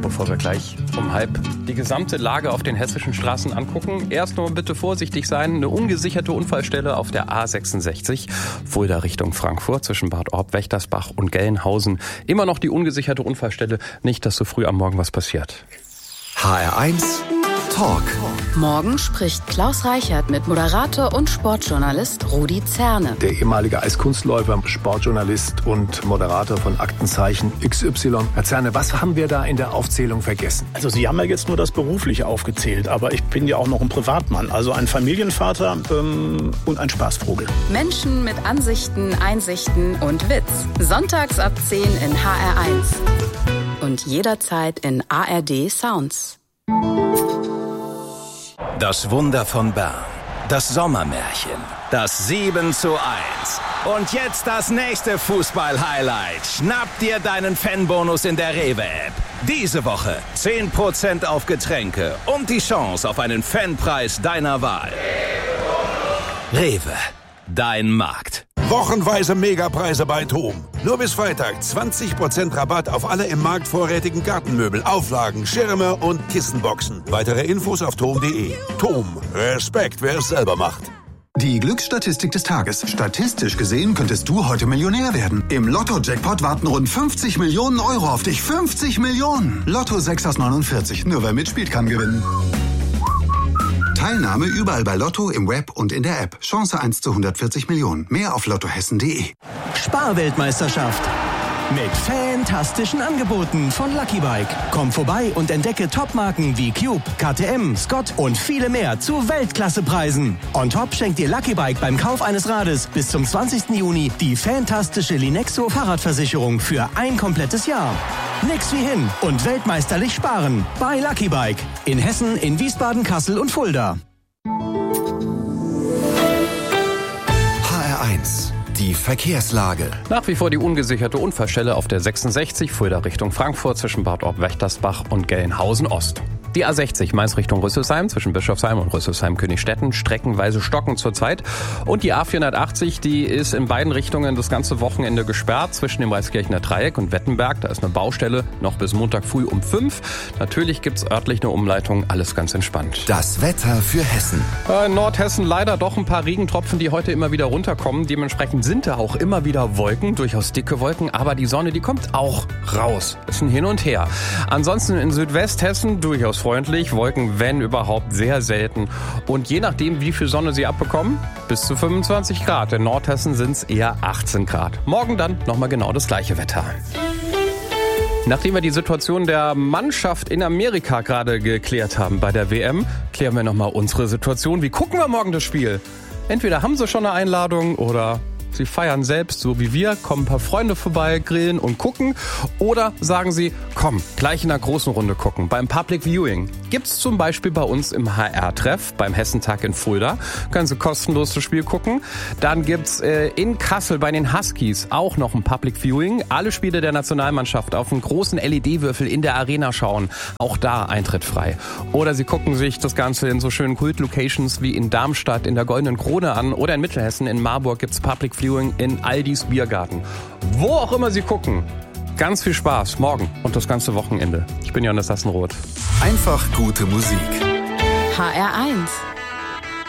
bevor wir gleich um 12:30 die gesamte Lage auf den hessischen Straßen angucken. Erst nur bitte vorsichtig sein. Eine ungesicherte Unfallstelle auf der A66, Fulda Richtung Frankfurt, zwischen Bad Orb, Wächtersbach und Gelnhausen. Immer noch die ungesicherte Unfallstelle. Nicht, dass so früh am Morgen was passiert. HR1 Talk. Morgen spricht Klaus Reichert mit Moderator und Sportjournalist Rudi Zerne. Der ehemalige Eiskunstläufer, Sportjournalist und Moderator von Aktenzeichen XY. Herr Zerne, was haben wir da in der Aufzählung vergessen? Also Sie haben ja jetzt nur das Berufliche aufgezählt, aber ich bin ja auch noch ein Privatmann, also ein Familienvater und ein Spaßvogel. Menschen mit Ansichten, Einsichten und Witz. Sonntags ab 10 in HR1. Und jederzeit in ARD Sounds. Das Wunder von Bern, das Sommermärchen, das 7:1 und jetzt das nächste Fußball-Highlight. Schnapp dir deinen Fanbonus in der Rewe-App. Diese Woche 10% auf Getränke und die Chance auf einen Fanpreis deiner Wahl. Rewe, dein Markt. Wochenweise Megapreise bei TOM. Nur bis Freitag 20% Rabatt auf alle im Markt vorrätigen Gartenmöbel, Auflagen, Schirme und Kissenboxen. Weitere Infos auf tom.de. TOM. Respekt, wer es selber macht. Die Glücksstatistik des Tages. Statistisch gesehen könntest du heute Millionär werden. Im Lotto-Jackpot warten rund 50 Millionen Euro auf dich. 50 Millionen! Lotto 6 aus 49. Nur wer mitspielt, kann gewinnen. Teilnahme überall bei Lotto, im Web und in der App. Chance 1 zu 140 Millionen. Mehr auf lottohessen.de. Sparweltmeisterschaft. Mit fantastischen Angeboten von Lucky Bike. Komm vorbei und entdecke Topmarken wie Cube, KTM, Scott und viele mehr zu Weltklassepreisen. On top schenkt dir Lucky Bike beim Kauf eines Rades bis zum 20. Juni die fantastische Linexo Fahrradversicherung für ein komplettes Jahr. Nix wie hin und weltmeisterlich sparen bei Lucky Bike. In Hessen, in Wiesbaden, Kassel und Fulda. HR1 Die Verkehrslage. Nach wie vor die ungesicherte Unfallstelle auf der 66, Fulda Richtung Frankfurt, zwischen Bad Orb, Wächtersbach und Gelnhausen Ost. Die A60 Mainz Richtung Rüsselsheim, zwischen Bischofsheim und Rüsselsheim-Königstetten, streckenweise stockend zurzeit. Und die A480, die ist in beiden Richtungen das ganze Wochenende gesperrt, zwischen dem Reiskirchener Dreieck und Wettenberg. Da ist eine Baustelle, noch bis Montag früh um 5. Natürlich gibt's örtlich eine Umleitung, alles ganz entspannt. Das Wetter für Hessen. In Nordhessen leider doch ein paar Regentropfen, die heute immer wieder runterkommen. Dementsprechend sind da auch immer wieder Wolken, durchaus dicke Wolken, aber die Sonne, die kommt auch raus. Ist ein Hin und Her. Ansonsten in Südwesthessen durchaus freundlich, Wolken, wenn überhaupt, sehr selten. Und je nachdem, wie viel Sonne sie abbekommen, bis zu 25 Grad. In Nordhessen sind es eher 18 Grad. Morgen dann nochmal genau das gleiche Wetter. Nachdem wir die Situation der Mannschaft in Amerika gerade geklärt haben bei der WM, klären wir nochmal unsere Situation. Wie gucken wir morgen das Spiel? Entweder haben sie schon eine Einladung oder sie feiern selbst, so wie wir, kommen ein paar Freunde vorbei, grillen und gucken. Oder sagen sie, komm, gleich in einer großen Runde gucken. Beim Public Viewing gibt's zum Beispiel bei uns im HR-Treff, beim Hessentag in Fulda. Können Sie kostenlos das Spiel gucken. Dann gibt's in Kassel bei den Huskies auch noch ein Public Viewing. Alle Spiele der Nationalmannschaft auf einen großen LED-Würfel in der Arena schauen. Auch da Eintritt frei. Oder Sie gucken sich das Ganze in so schönen Kult-Locations wie in Darmstadt in der Goldenen Krone an. Oder in Mittelhessen in Marburg gibt's Public Viewing in Aldis Biergarten. Wo auch immer Sie gucken, ganz viel Spaß morgen und das ganze Wochenende. Ich bin Johannes Sassenroth. Einfach gute Musik. HR1